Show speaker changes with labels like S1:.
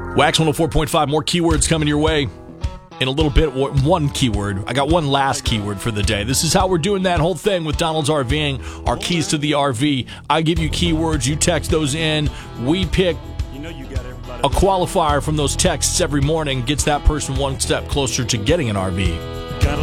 S1: Wax 104.5, more keywords coming your way in a little bit. One keyword. I got one last keyword for the day. This is how we're doing that whole thing with Donald's RVing, our keys to the RV. I give you keywords, you text those in. We pick a qualifier from those texts every morning, gets that person one step closer to getting an RV.